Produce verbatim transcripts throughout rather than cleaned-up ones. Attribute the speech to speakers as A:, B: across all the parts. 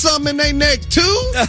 A: something in their neck too?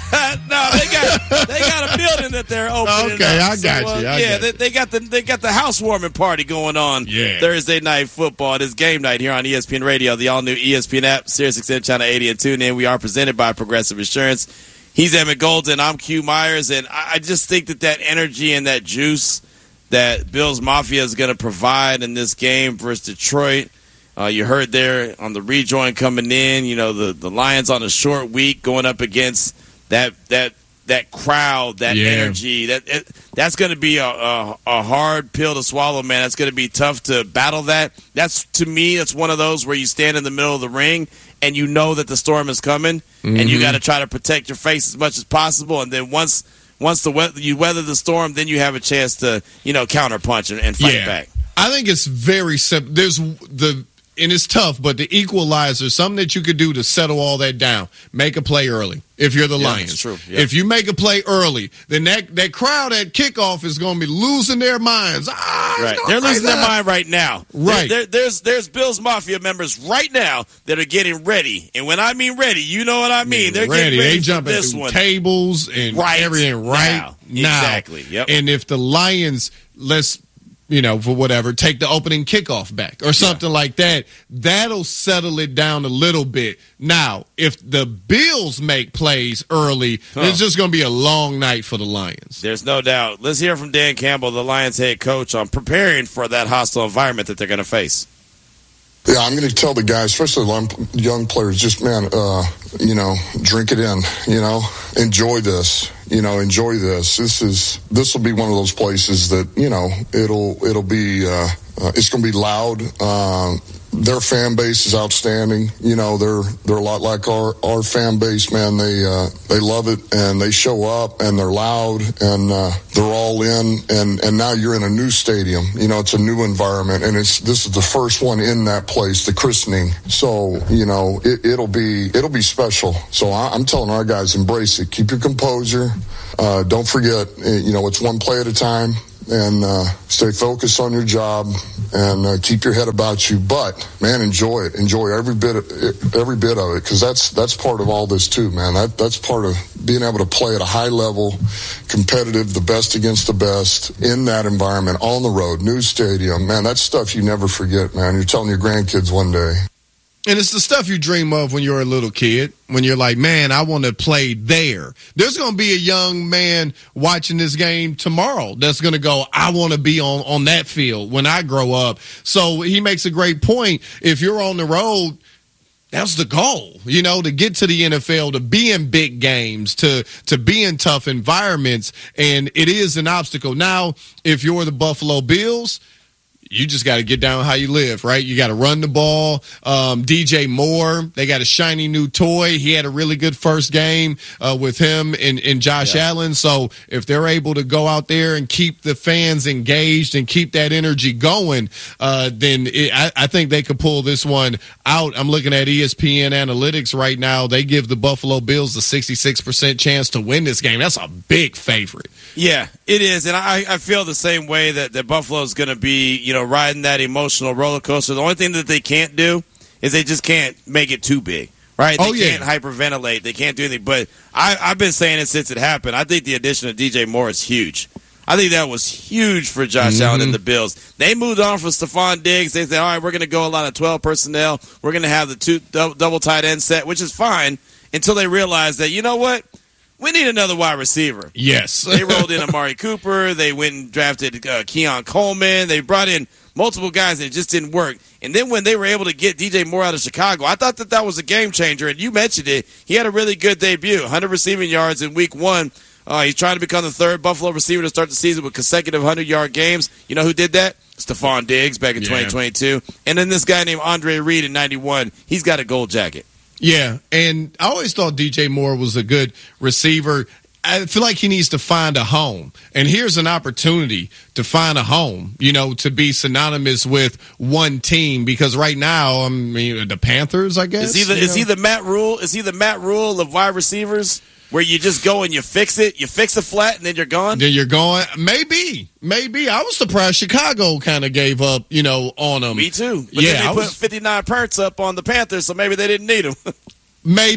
B: No, they got they got a building that they're opening.
A: Okay,
B: up.
A: I got
B: so, uh,
A: you. I
B: yeah,
A: got
B: they,
A: you.
B: they got the they got the housewarming party going on.
A: Yeah.
B: Thursday night football. It is game night here on E S P N Radio, the all new E S P N app, Sirius X M Channel eighty, and tune in. We are presented by Progressive Insurance. He's Emmett Golden. I'm Q Myers, and I, I just think that that energy and that juice that Bills Mafia is going to provide in this game versus Detroit. Uh, you heard there on the rejoin coming in, you know, the, the Lions on a short week going up against that that that crowd, that
A: yeah.
B: energy. That it, that's going to be a, a, a hard pill to swallow, man. That's going to be tough to battle that. That's, to me, it's one of those where you stand in the middle of the ring and you know that the storm is coming, mm-hmm. and you got to try to protect your face as much as possible. And then once once the we- you weather the storm, then you have a chance to, you know, counterpunch and, and fight
A: yeah.
B: back.
A: I think it's very simple. There's the and it's tough, but the equalizer, something that you could do to settle all that down, make a play early. If you're the
B: yeah,
A: Lions,
B: that's true. Yeah.
A: If you make a play early, then that, that crowd at kickoff is going to be losing their minds. Ah,
B: right, they're losing their mind right now.
A: Right,
B: there, there, there's there's Bills Mafia members right now that are getting ready, and when I mean ready, you know what I mean. They're
A: ready.
B: getting ready
A: they
B: for
A: jumping
B: this
A: through
B: one.
A: tables and
B: right
A: everything right
B: now.
A: now.
B: Exactly. Yep.
A: And if the Lions, let's. you know, for whatever, take the opening kickoff back or something yeah. like that, that'll settle it down a little bit. Now, if the Bills make plays early, huh. it's just going to be a long night for the Lions.
B: There's no doubt. Let's hear from Dan Campbell, the Lions head coach, on preparing for that hostile environment that they're going to face.
C: Yeah, I'm going to tell the guys, especially the young players, just, man, uh, you know, drink it in, you know, enjoy this, you know, enjoy this. This is, this will be one of those places that, you know, it'll, it'll be, uh, uh it's going to be loud. Uh, their fan base is outstanding. You know, they're, they're a lot like our, our fan base, man. They, uh, they love it and they show up and they're loud and, uh, they're all in. And, and now you're in a new stadium. You know, it's a new environment and it's, this is the first one in that place, the christening. So, you know, it, it'll be, it'll be special. So I, I'm telling our guys, embrace it. Keep your composure. Uh, don't forget, you know, it's one play at a time. And uh, stay focused on your job and uh, keep your head about you. But man, enjoy it. Enjoy every bit of it, every bit of it, because that's that's part of all this too, man. That that's part of being able to play at a high level, competitive, the best against the best in that environment on the road, new stadium. Man, that's stuff you never forget, man. You're telling your grandkids one day.
A: And it's the stuff you dream of when you're a little kid, when you're like, man, I want to play there. There's going to be a young man watching this game tomorrow that's going to go, I want to be on, on that field when I grow up. So he makes a great point. If you're on the road, that's the goal, you know, to get to the N F L, to be in big games, to to be in tough environments. And it is an obstacle. Now, if you're the Buffalo Bills, you just got to get down how you live, right? You got to run the ball. Um, D J Moore, they got a shiny new toy. He had a really good first game uh, with him and, and Josh yeah. Allen. So if they're able to go out there and keep the fans engaged and keep that energy going, uh, then it, I, I think they could pull this one out. I'm looking at E S P N Analytics right now. They give the Buffalo Bills a sixty-six percent chance to win this game. That's a big favorite.
B: Yeah, it is. And I, I feel the same way that, that Buffalo's going to be, you know, riding that emotional roller coaster. The only thing that they can't do is they just can't make it too big, right? They
A: oh, yeah.
B: can't hyperventilate. They can't do anything. But I, I've been saying it since it happened. I think the addition of D J Moore is huge. I think that was huge for Josh mm-hmm. Allen and the Bills. They moved on from Stephon Diggs. They said, all right, we're going to go a lot of twelve personnel. We're going to have the two double, double tight end set, which is fine until they realize that, you know what? We need another wide receiver.
A: Yes.
B: They rolled in Amari Cooper. They went and drafted uh, Keon Coleman. They brought in multiple guys that just didn't work. And then when they were able to get D J Moore out of Chicago, I thought that that was a game changer. And you mentioned it. He had a really good debut, one hundred receiving yards in week one. Uh, he's trying to become the third Buffalo receiver to start the season with consecutive hundred-yard games. You know who did that? Stephon Diggs back in yeah. twenty twenty-two. And then this guy named Andre Reed in ninety-one. He's got a gold jacket.
A: Yeah, and I always thought D J Moore was a good receiver. I feel like he needs to find a home. And here's an opportunity to find a home, you know, to be synonymous with one team. Because right now, I mean, the Panthers, I guess.
B: Is he the, is he the Matt Rule? Is he the Matt Rule of wide receivers? Where you just go and you fix it, you fix a flat, and then you're gone?
A: Then you're going. Maybe. Maybe. I was surprised Chicago kind of gave up, you know, on him.
B: Me too. But
A: yeah,
B: then they
A: I
B: put
A: was...
B: fifty-nine perts up on the Panthers, so maybe they didn't need him.
A: Maybe.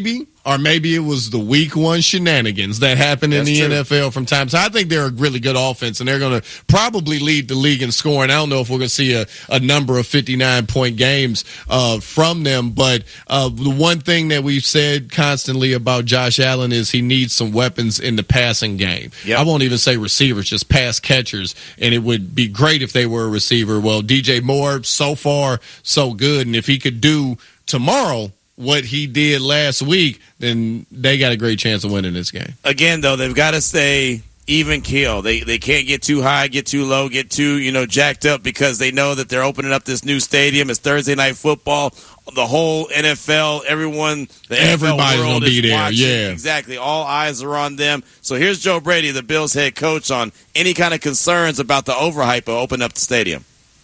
A: or maybe it was the week one shenanigans that happened in
B: That's
A: the
B: true.
A: N F L from time to time. I think they're a really good offense, and they're going to probably lead the league in scoring. I don't know if we're going to see a, a number of fifty-nine point games uh, from them, but uh, the one thing that we've said constantly about Josh Allen is he needs some weapons in the passing game.
B: Yep.
A: I won't even say receivers, just pass catchers, and it would be great if they were a receiver. Well, D J Moore, so far, so good, and if he could do tomorrow what he did last week, then they got a great chance of winning this game.
B: Again, though, they've got to stay even keel. They they can't get too high, get too low, get too, you know, jacked up, because they know that they're opening up this new stadium. It's Thursday Night Football. The whole N F L, everyone, the
A: Everybody's
B: N F L world
A: gonna be
B: is
A: there,
B: watching.
A: yeah.
B: Exactly. All eyes are on them. So here's Joe Brady, the Bills head coach, on any kind of concerns about the overhype of opening up the stadium.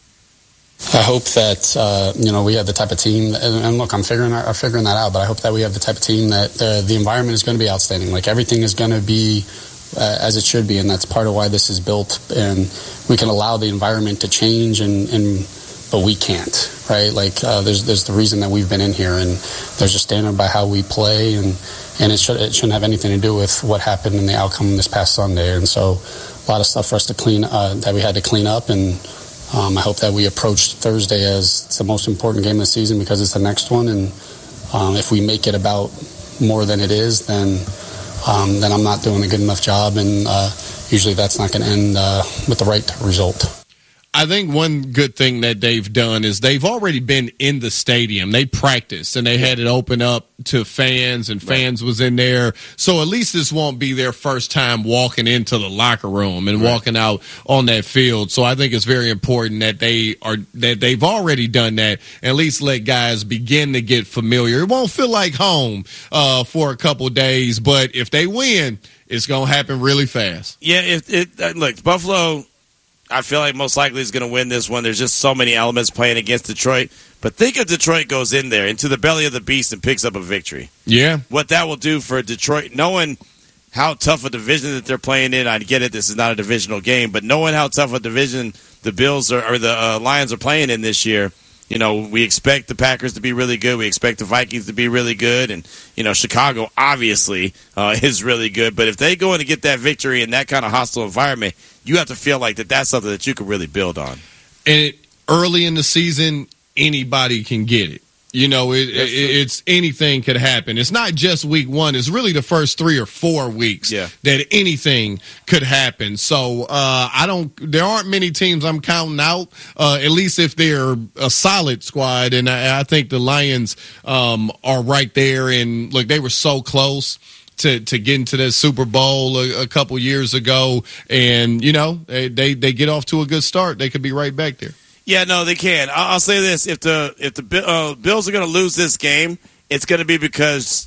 D: I hope that uh, you know we have the type of team, and, and look, I'm figuring I'm figuring that out. But I hope that we have the type of team that uh, the environment is going to be outstanding. Like everything is going to be uh, as it should be, and that's part of why this is built. And we can allow the environment to change, and, and but we can't, right? Like uh, there's there's the reason that we've been in here, and there's a standard by how we play, and and it should it shouldn't have anything to do with what happened in the outcome this past Sunday. And so a lot of stuff for us to clean uh, that we had to clean up, and. Um, I hope that we approach Thursday as it's the most important game of the season because it's the next one, and um, if we make it about more than it is, then um, then I'm not doing a good enough job, and uh, usually that's not going to end uh, with the right result.
A: I think one good thing that they've done is they've already been in the stadium. They practiced, and they had it open up to fans, and fans right. was in there. So at least this won't be their first time walking into the locker room and right. walking out on that field. So I think it's very important that they are that they've already done that. At least let guys begin to get familiar. It won't feel like home uh, for a couple days, but if they win, it's going to happen really fast.
B: Yeah, if it uh, look, Buffalo, I feel like most likely is going to win this one. There's just so many elements playing against Detroit. But think if Detroit goes in there into the belly of the beast and picks up a victory.
A: Yeah.
B: What that will do for Detroit, knowing how tough a division that they're playing in. I get it, this is not a divisional game, but knowing how tough a division the Bills are, or the uh, Lions are playing in this year, you know, we expect the Packers to be really good. We expect the Vikings to be really good. And, you know, Chicago obviously uh, is really good. But if they go in and get that victory in that kind of hostile environment, you have to feel like that that's something that you can really build on.
A: And it, early in the season, anybody can get it. You know, it, it, it's anything could happen. It's not just week one. It's really the first three or four weeks
B: yeah.
A: that anything could happen. So uh, I don't. There aren't many teams I'm counting out. Uh, at least if they're a solid squad, and I, I think the Lions um, are right there. And look, they were so close to to getting to that Super Bowl a, a couple years ago, and you know they, they they get off to a good start. They could be right back there.
B: Yeah, no, they can. I'll say this: if the if the uh, Bills are going to lose this game, it's going to be because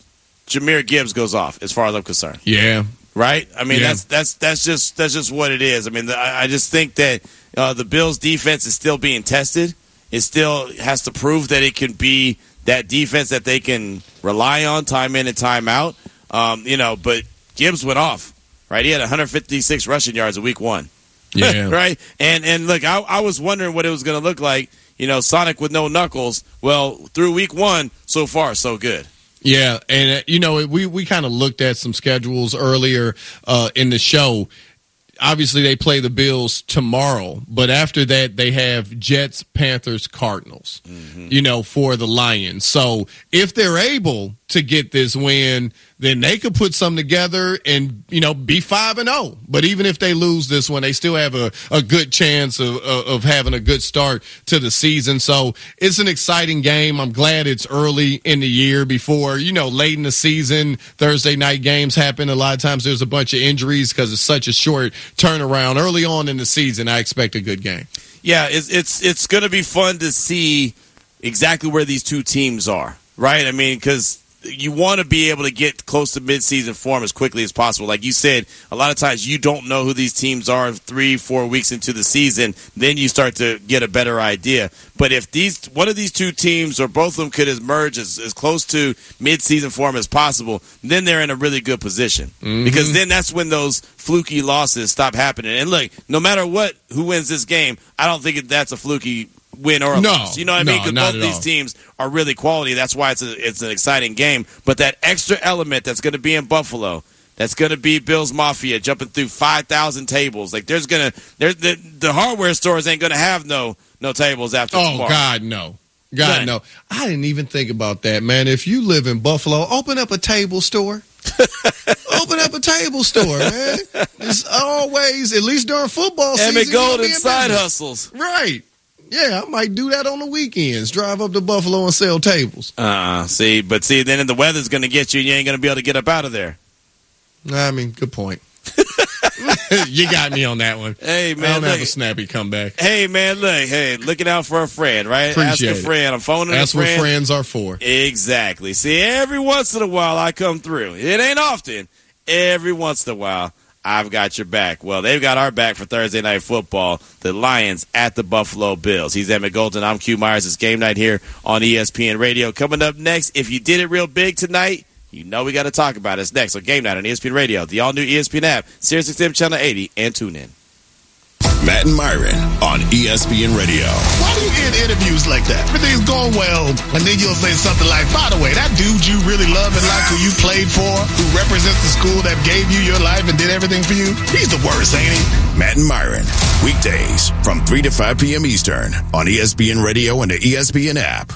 B: Jahmyr Gibbs goes off. As far as I'm concerned,
A: yeah,
B: right. I mean,
A: yeah.
B: that's that's that's just that's just what it is. I mean, the, I, I just think that uh, the Bills' defense is still being tested. It still has to prove that it can be that defense that they can rely on time in and time out. Um, you know, but Gibbs went off. Right, he had one hundred fifty-six rushing yards in week one.
A: Yeah.
B: Right? And and look, I, I was wondering what it was going to look like, you know, Sonic with no knuckles. Well, through week one, so far, so good.
A: Yeah, and, uh, you know, we, we kind of looked at some schedules earlier uh, in the show. Obviously, they play the Bills tomorrow, but after that, they have Jets, Panthers, Cardinals, mm-hmm. you know, for the Lions. So if they're able to get this win, then they could put something together and, you know, be five and oh. But even if they lose this one, they still have a, a good chance of, of having a good start to the season. So it's an exciting game. I'm glad it's early in the year before, you know, late in the season, Thursday night games happen. A lot of times there's a bunch of injuries because it's such a short turnaround. Early on in the season, I expect a good game.
B: Yeah, it's it's, it's going to be fun to see exactly where these two teams are, right? I mean, because you want to be able to get close to midseason form as quickly as possible. Like you said, a lot of times you don't know who these teams are three, four weeks into the season. Then you start to get a better idea. But if these one of these two teams or both of them could emerge as, as close to midseason form as possible, then they're in a really good position. Mm-hmm. Because then that's when those fluky losses stop happening. And look, no matter what, who wins this game, I don't think that's a fluky win or
A: No,
B: lose. You know what
A: no,
B: I mean? Because
A: not
B: both of
A: at
B: these
A: all.
B: teams are really quality. That's why it's a, it's an exciting game. But that extra element that's going to be in Buffalo, that's going to be Bills Mafia jumping through five thousand tables. Like there's going to there's the, the hardware stores ain't going to have no no tables after
A: Oh,
B: tomorrow.
A: God, no. God,
B: Right.
A: no. I didn't even think about that, man. If you live in Buffalo, open up a table store. Open up a table store, man. It's always, at least during football season.
B: Emmett
A: you gonna
B: Golden
A: be in
B: side
A: business.
B: hustles.
A: Right. Yeah, I might do that on the weekends. Drive up to Buffalo and sell tables.
B: Uh, see, but see, then the weather's going to get you, and you ain't going to be able to get up out of there.
A: I mean, good point. You got me on that one.
B: Hey,
A: I
B: man,
A: don't have
B: look-
A: a snappy comeback.
B: Hey, man, look, hey, looking out for a friend, right?
A: Appreciate
B: Ask a
A: it.
B: friend. I'm phoning
A: That's
B: a
A: what
B: friend.
A: friends are for.
B: Exactly. See, every once in a while I come through. It ain't often. Every once in a while, I've got your back. Well, they've got our back for Thursday Night Football. The Lions at the Buffalo Bills. He's Emmett Golden. I'm Q Myers. It's game night here on E S P N Radio. Coming up next, if you did it real big tonight, you know we got to talk about it. It's next on Game Night on E S P N Radio, the all-new E S P N app, Sirius X M Channel eighty, and tune in.
E: Matt and Myron on E S P N Radio.
F: Why do you end interviews like that? Everything's going well, and then you'll say something like, by the way, that dude you really love and like who you played for, who represents the school that gave you your life and did everything for you, he's the worst, ain't he?
E: Matt and Myron, weekdays from three to five p.m. Eastern on E S P N Radio and the E S P N app.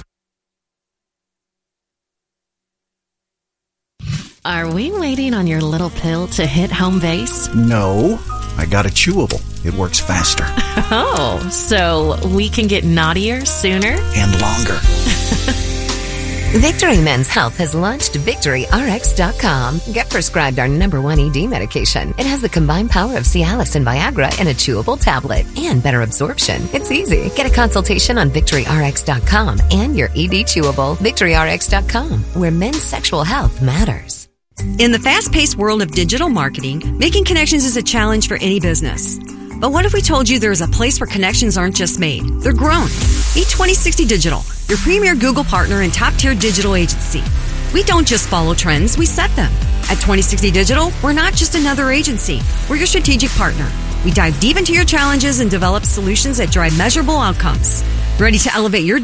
G: Are we waiting on your little pill to hit home base?
H: No, I got a chewable. It works faster
G: Oh, so we can get naughtier sooner?
H: and longer.
I: Victory Men's Health has launched Victory R X dot com. Get prescribed our number one E D medication. It has the combined power of Cialis and Viagra in a chewable tablet and better absorption. It's easy. Get a consultation on Victory R X dot com and your E D chewable. Victory R X dot com, where men's sexual health matters.
J: In the fast-paced world of digital marketing, making connections is a challenge for any business. But what if we told you there is a place where connections aren't just made, they're grown? Meet twenty sixty Digital, your premier Google partner and top-tier digital agency. We don't just follow trends, we set them. At twenty sixty Digital, we're not just another agency, we're your strategic partner. We dive deep into your challenges and develop solutions that drive measurable outcomes. Ready to elevate your